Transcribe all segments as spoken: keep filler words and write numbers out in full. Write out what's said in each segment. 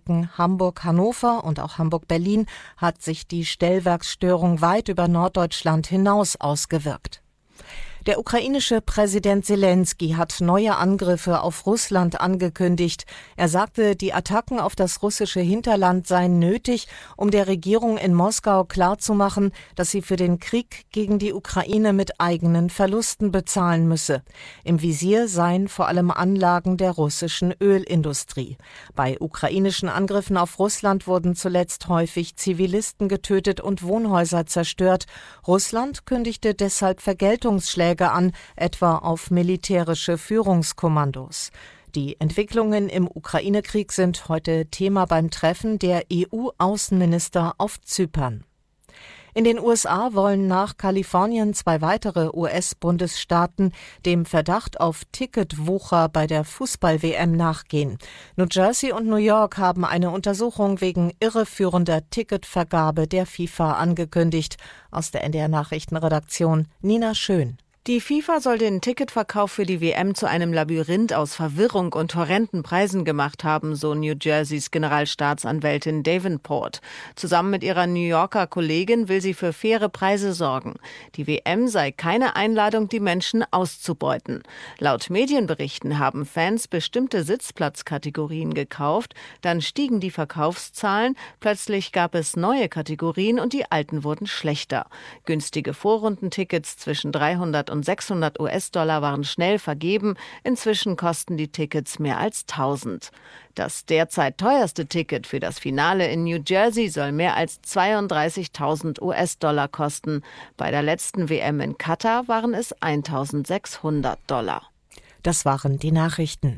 Strecken Hamburg-Hannover und auch Hamburg-Berlin hat sich die Stellwerksstörung weit über Norddeutschland hinaus ausgewirkt. Der ukrainische Präsident Selenskyj hat neue Angriffe auf Russland angekündigt. Er sagte, die Attacken auf das russische Hinterland seien nötig, um der Regierung in Moskau klarzumachen, dass sie für den Krieg gegen die Ukraine mit eigenen Verlusten bezahlen müsse. Im Visier seien vor allem Anlagen der russischen Ölindustrie. Bei ukrainischen Angriffen auf Russland wurden zuletzt häufig Zivilisten getötet und Wohnhäuser zerstört. Russland kündigte deshalb Vergeltungsschläge an, etwa auf militärische Führungskommandos. Die Entwicklungen im Ukraine-Krieg sind heute Thema beim Treffen der E U-Außenminister auf Zypern. In den U S A wollen nach Kalifornien zwei weitere U S-Bundesstaaten dem Verdacht auf Ticketwucher bei der Fußball-W M nachgehen. New Jersey und New York haben eine Untersuchung wegen irreführender Ticketvergabe der FIFA angekündigt. Aus der N D R-Nachrichtenredaktion Nina Schön. Die FIFA soll den Ticketverkauf für die W M zu einem Labyrinth aus Verwirrung und horrenden Preisen gemacht haben, so New Jerseys Generalstaatsanwältin Davenport. Zusammen mit ihrer New Yorker Kollegin will sie für faire Preise sorgen. Die W M sei keine Einladung, die Menschen auszubeuten. Laut Medienberichten haben Fans bestimmte Sitzplatzkategorien gekauft, dann stiegen die Verkaufszahlen, plötzlich gab es neue Kategorien und die alten wurden schlechter. Günstige Vorrundentickets zwischen dreihundert und sechshundert US-Dollar waren schnell vergeben. Inzwischen kosten die Tickets mehr als tausend. Das derzeit teuerste Ticket für das Finale in New Jersey soll mehr als zweiunddreißigtausend US-Dollar kosten. Bei der letzten W M in Katar waren es eintausendsechshundert Dollar. Das waren die Nachrichten.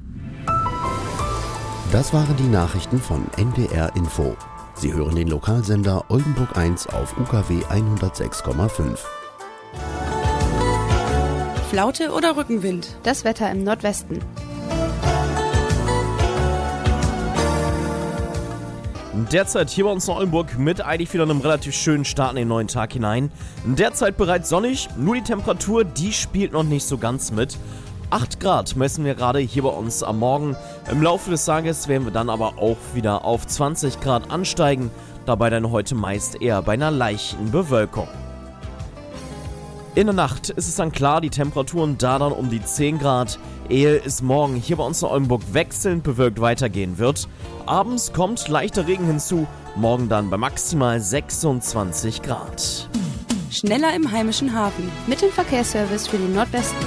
Das waren die Nachrichten von N D R Info. Sie hören den Lokalsender Oldenburg eins auf U K W hundertsechs Komma fünf. Flaute oder Rückenwind? Das Wetter im Nordwesten. Derzeit hier bei uns in Oldenburg mit eigentlich wieder einem relativ schönen Start in den neuen Tag hinein. Derzeit bereits sonnig, nur die Temperatur, die spielt noch nicht so ganz mit. acht Grad messen wir gerade hier bei uns am Morgen. Im Laufe des Tages werden wir dann aber auch wieder auf zwanzig Grad ansteigen. Dabei dann heute meist eher bei einer leichten Bewölkung. In der Nacht ist es dann klar, die Temperaturen da dann um die zehn Grad, ehe es morgen hier bei uns in Oldenburg wechselnd bewölkt weitergehen wird. Abends kommt leichter Regen hinzu, morgen dann bei maximal sechsundzwanzig Grad. Schneller im heimischen Hafen mit dem Verkehrsservice für den Nordwesten.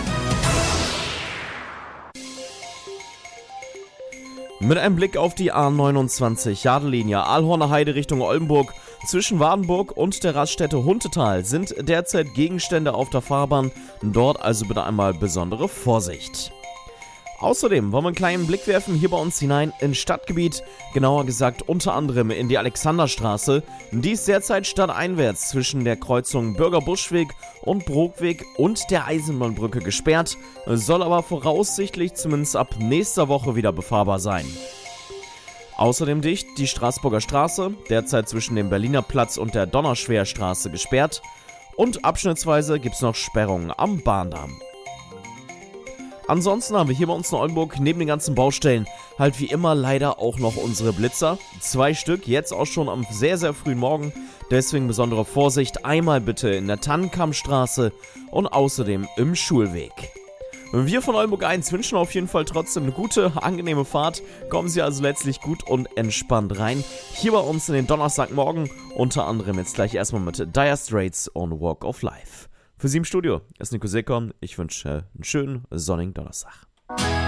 Mit einem Blick auf die A neunundzwanzig, Jadelinie, Aalhorner Heide Richtung Oldenburg. Zwischen Wardenburg und der Raststätte Huntetal sind derzeit Gegenstände auf der Fahrbahn. Dort also bitte einmal besondere Vorsicht. Außerdem wollen wir einen kleinen Blick werfen hier bei uns hinein ins Stadtgebiet. Genauer gesagt unter anderem in die Alexanderstraße. Die ist derzeit stadteinwärts zwischen der Kreuzung Bürgerbuschweg und Brogweg und der Eisenbahnbrücke gesperrt. Soll aber voraussichtlich zumindest ab nächster Woche wieder befahrbar sein. Außerdem dicht die Straßburger Straße, derzeit zwischen dem Berliner Platz und der Donnerschwerstraße gesperrt. Und abschnittsweise gibt es noch Sperrungen am Bahndamm. Ansonsten haben wir hier bei uns in Oldenburg neben den ganzen Baustellen halt wie immer leider auch noch unsere Blitzer. Zwei Stück, jetzt auch schon am sehr, sehr frühen Morgen. Deswegen besondere Vorsicht, einmal bitte in der Tannenkammstraße und außerdem im Schulweg. Wir von Oldenburg eins wünschen auf jeden Fall trotzdem eine gute, angenehme Fahrt. Kommen Sie also letztlich gut und entspannt rein. Hier bei uns in den Donnerstagmorgen, unter anderem jetzt gleich erstmal mit Dire Straits und Walk of Life. Für Sie im Studio ist Nico Seekorn. Ich wünsche einen schönen, sonnigen Donnerstag.